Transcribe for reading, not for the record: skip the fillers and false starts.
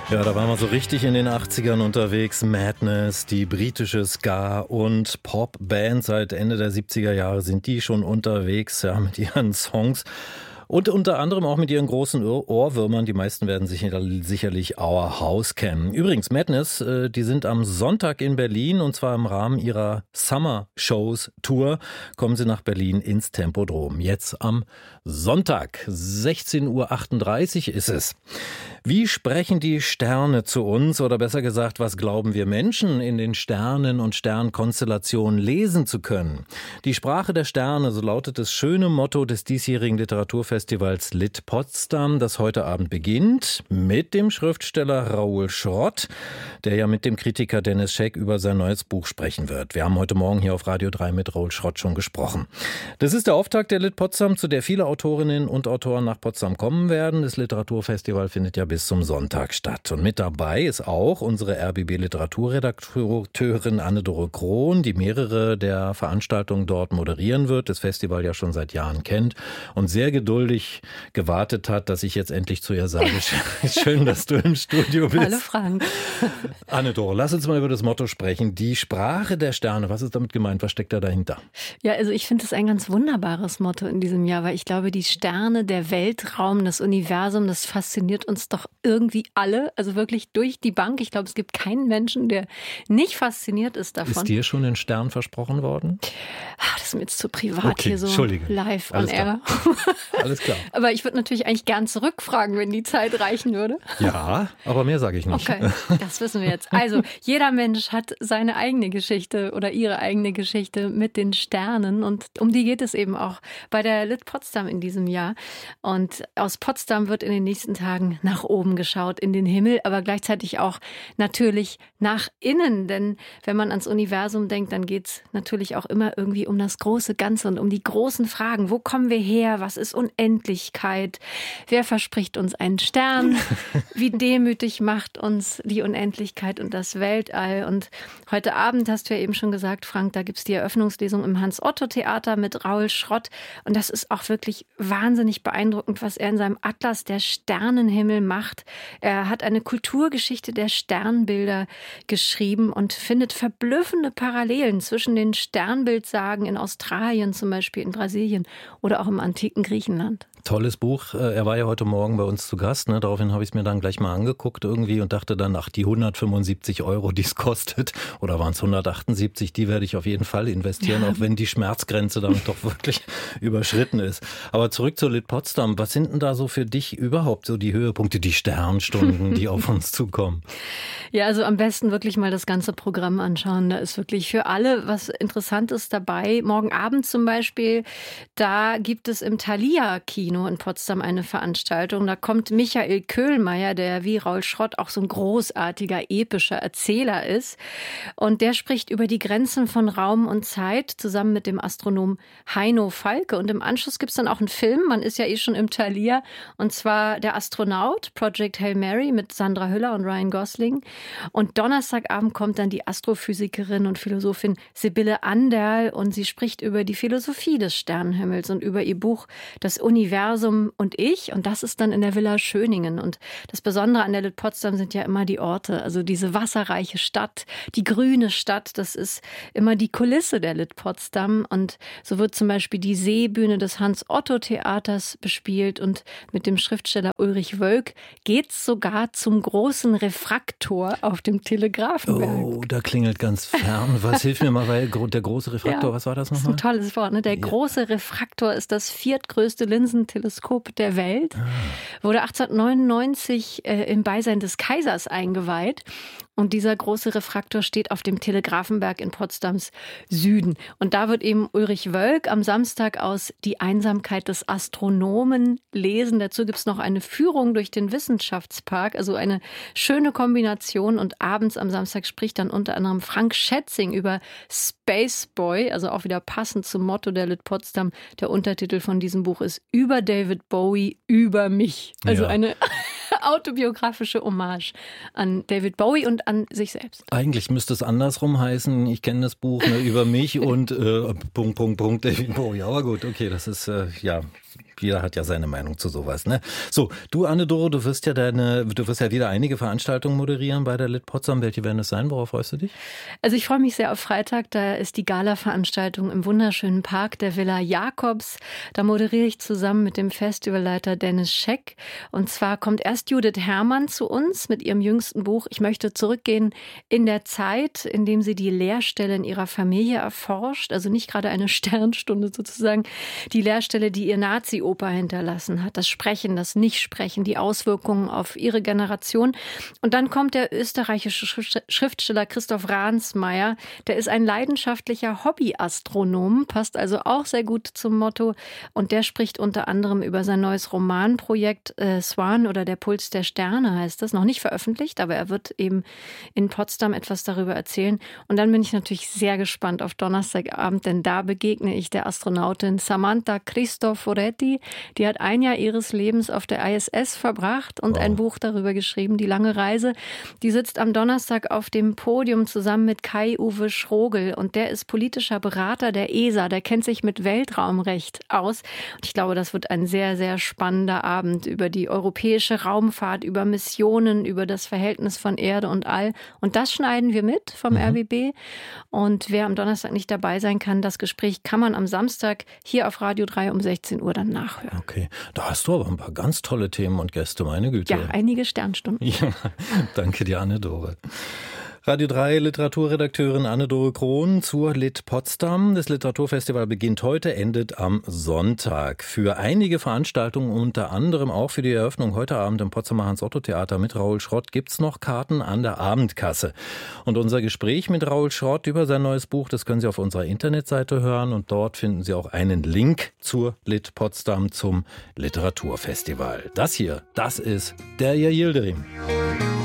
Ja, da waren wir so richtig in den 80ern unterwegs. Madness, die britische Ska- und Popband. Seit Ende der 70er Jahre sind die schon unterwegs, ja, mit ihren Songs. Und unter anderem auch mit ihren großen Ohrwürmern. Die meisten werden sicherlich Our House kennen. Übrigens, Madness, die sind am Sonntag in Berlin und zwar im Rahmen ihrer Summer Shows Tour kommen sie nach Berlin ins Tempodrom. Jetzt am Sonntag, 16:38 Uhr ist es. Wie sprechen die Sterne zu uns? Oder besser gesagt, was glauben wir Menschen in den Sternen und Sternkonstellationen lesen zu können? Die Sprache der Sterne, so lautet das schöne Motto des diesjährigen Literaturfestivals Lit Potsdam, das heute Abend beginnt mit dem Schriftsteller Raoul Schrott, der ja mit dem Kritiker Dennis Scheck über sein neues Buch sprechen wird. Wir haben heute Morgen hier auf Radio 3 mit Raoul Schrott schon gesprochen. Das ist der Auftakt der Lit Potsdam, zu der viele Autorinnen und Autoren nach Potsdam kommen werden. Das Literaturfestival findet ja bis zum Sonntag statt. Und mit dabei ist auch unsere RBB-Literaturredakteurin Anne-Dore Krohn, die mehrere der Veranstaltungen dort moderieren wird, das Festival ja schon seit Jahren kennt und sehr geduldig gewartet hat, dass ich jetzt endlich zu ihr sage, schön, dass du im Studio bist. Hallo Frank. Anne-Dore, lass uns mal über das Motto sprechen. Die Sprache der Sterne, was ist damit gemeint? Was steckt da dahinter? Ja, also ich finde es ein ganz wunderbares Motto in diesem Jahr, weil ich glaube, die Sterne, der Weltraum, das Universum, das fasziniert uns doch irgendwie alle, also wirklich durch die Bank. Ich glaube, es gibt keinen Menschen, der nicht fasziniert ist davon. Ist dir schon ein Stern versprochen worden? Ach, das ist mir jetzt zu privat hier so live on air. Alles klar. Aber ich würde natürlich eigentlich gern zurückfragen, wenn die Zeit reichen würde. Ja, aber mehr sage ich nicht. Okay, das wissen wir jetzt. Also, jeder Mensch hat seine eigene Geschichte oder ihre eigene Geschichte mit den Sternen und um die geht es eben auch bei der Lit Potsdam in diesem Jahr. Und aus Potsdam wird in den nächsten Tagen nach oben geschaut, in den Himmel, aber gleichzeitig auch natürlich nach innen. Denn wenn man ans Universum denkt, dann geht es natürlich auch immer irgendwie um das große Ganze und um die großen Fragen. Wo kommen wir her? Was ist Unendlichkeit? Wer verspricht uns einen Stern? Wie demütig macht uns die Unendlichkeit und das Weltall? Und heute Abend, hast du ja eben schon gesagt, Frank, da gibt es die Eröffnungslesung im Hans-Otto-Theater mit Raoul Schrott. Und das ist auch wirklich wahnsinnig beeindruckend, was er in seinem Atlas der Sternenhimmel macht. Er hat eine Kulturgeschichte der Sternbilder geschrieben und findet verblüffende Parallelen zwischen den Sternbildsagen in Australien, zum Beispiel in Brasilien oder auch im antiken Griechenland. Tolles Buch. Er war ja heute Morgen bei uns zu Gast. Ne? Daraufhin habe ich es mir dann gleich mal angeguckt irgendwie und dachte dann, ach, die 175 €, die es kostet, oder waren es 178, die werde ich auf jeden Fall investieren, auch wenn die Schmerzgrenze damit doch wirklich überschritten ist. Aber zurück zur Lit Potsdam. Was sind denn da so für dich überhaupt so die Höhepunkte, die Sternstunden, die auf uns zukommen? Ja, also am besten wirklich mal das ganze Programm anschauen. Da ist wirklich für alle was Interessantes dabei. Morgen Abend zum Beispiel, da gibt es im Thalia-Kino in Potsdam eine Veranstaltung. Da kommt Michael Köhlmeier, der wie Raoul Schrott auch so ein großartiger, epischer Erzähler ist. Und der spricht über die Grenzen von Raum und Zeit zusammen mit dem Astronom Heino Falke. Und im Anschluss gibt es dann auch einen Film. Man ist ja eh schon im Thalia. Und zwar Der Astronaut, Project Hail Mary mit Sandra Hüller und Ryan Gosling. Und Donnerstagabend kommt dann die Astrophysikerin und Philosophin Sibylle Anderl und sie spricht über die Philosophie des Sternenhimmels und über ihr Buch Das Universum und ich. Und das ist dann in der Villa Schöningen. Und das Besondere an der Lit Potsdam sind ja immer die Orte. Also diese wasserreiche Stadt, die grüne Stadt, das ist immer die Kulisse der Lit Potsdam. Und so wird zum Beispiel die Seebühne des Hans-Otto-Theaters bespielt. Und mit dem Schriftsteller Ulrich Wölk geht's sogar zum großen Refraktor auf dem Telegrafenberg. Oh, da klingelt ganz fern. Was hilft mir mal, weil der große Refraktor, was war das nochmal? Das ist ein tolles Wort, ne? Der große Refraktor ist das viertgrößte Linsenteleskop der Welt. Wurde 1899 im Beisein des Kaisers eingeweiht. Und dieser große Refraktor steht auf dem Telegrafenberg in Potsdams Süden. Und da wird eben Ulrich Wölk am Samstag aus Die Einsamkeit des Astronomen lesen. Dazu gibt es noch eine Führung durch den Wissenschaftspark, also eine schöne Kombination. Und abends am Samstag spricht dann unter anderem Frank Schätzing über Space Boy, also auch wieder passend zum Motto der Lit Potsdam. Der Untertitel von diesem Buch ist Über David Bowie, über mich. Also eine autobiografische Hommage an David Bowie und an sich selbst. Eigentlich müsste es andersrum heißen. Ich kenne das Buch über mich und David Bowie. Aber gut, okay, das ist jeder hat ja seine Meinung zu sowas, ne? So, du Anne-Dore, du wirst ja wieder einige Veranstaltungen moderieren bei der Lit Potsdam. Welche werden es sein? Worauf freust du dich? Also ich freue mich sehr auf Freitag. Da ist die Gala-Veranstaltung im wunderschönen Park der Villa Jakobs. Da moderiere ich zusammen mit dem Festivalleiter Dennis Scheck. Und zwar kommt erst Judith Herrmann zu uns mit ihrem jüngsten Buch Ich möchte zurückgehen in der Zeit, in dem sie die Leerstelle in ihrer Familie erforscht. Also nicht gerade eine Sternstunde sozusagen. Die Leerstelle, die ihr Nazi-Opa hinterlassen hat. Das Sprechen, das Nichtsprechen, die Auswirkungen auf ihre Generation. Und dann kommt der österreichische Schriftsteller Christoph Ransmayr. Der ist ein leidenschaftlicher Hobbyastronom, passt also auch sehr gut zum Motto. Und der spricht unter anderem über sein neues Romanprojekt Swan oder Der Puls der Sterne heißt das. Noch nicht veröffentlicht, aber er wird eben in Potsdam etwas darüber erzählen. Und dann bin ich natürlich sehr gespannt auf Donnerstagabend, denn da begegne ich der Astronautin Samantha Cristoforetti. Die hat ein Jahr ihres Lebens auf der ISS verbracht und ein Buch darüber geschrieben, Die lange Reise. Die sitzt am Donnerstag auf dem Podium zusammen mit Kai-Uwe Schrogel und der ist politischer Berater der ESA. Der kennt sich mit Weltraumrecht aus. Und ich glaube, das wird ein sehr, sehr spannender Abend über die europäische Raumfahrt, über Missionen, über das Verhältnis von Erde und All. Und das schneiden wir mit vom RBB. Und wer am Donnerstag nicht dabei sein kann, das Gespräch kann man am Samstag hier auf Radio 3 um 16 Uhr dann nachhören. Okay, da hast du aber ein paar ganz tolle Themen und Gäste, meine Güte. Ja, einige Sternstunden. Ja, danke dir, Anne-Dore. Radio 3 Literaturredakteurin Anne-Dore Krohn zur Lit Potsdam. Das Literaturfestival beginnt heute, endet am Sonntag. Für einige Veranstaltungen, unter anderem auch für die Eröffnung heute Abend im Potsdamer Hans-Otto-Theater mit Raoul Schrott, gibt's noch Karten an der Abendkasse. Und unser Gespräch mit Raoul Schrott über sein neues Buch, das können Sie auf unserer Internetseite hören. Und dort finden Sie auch einen Link zur Lit Potsdam zum Literaturfestival. Das hier, das ist Derya Yildirim.